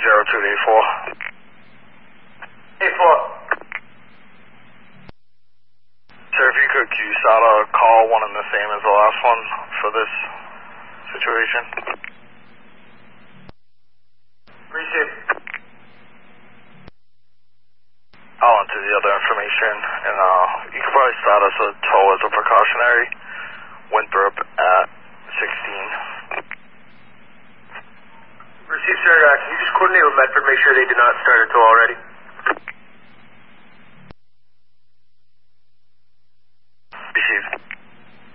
0284. 84. Sir, if you could use SATA call one and the same as the last one for this situation. Receive. I'll enter the other information, and you can probably start us a tow as a precautionary. Winthrop at 16. Receive, sir. Can you just coordinate with Medford, make sure they did not start a tow already?